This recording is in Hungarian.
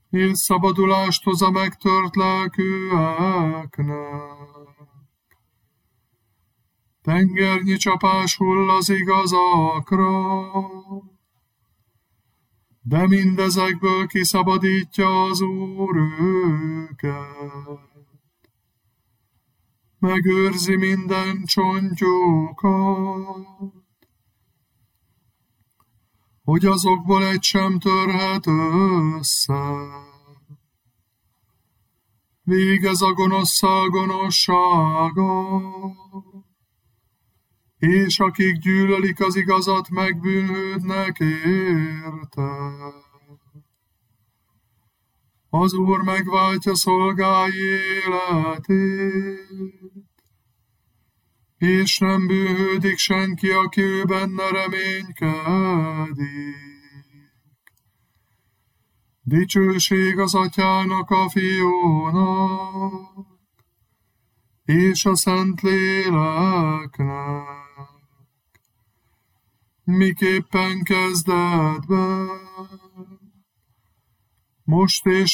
és szabadulást hoz a megtört lelkűeknek. Tengernyi csapás hull az igazakra, de mindezekből kiszabadítja az Úr őket. Megőrzi minden csontjukat, hogy azokból egy sem törhet össze. Végez a gonoszszal gonoszsága, és akik gyűlölik az igazat, megbűnhődnek érte. Az Úr megváltja szolgái életét, és nem bűnhődik senki, aki ő benne reménykedik. Dicsőség az Atyának, a Fiúnak, és a Szentléleknek, miképpen kezdetben, most és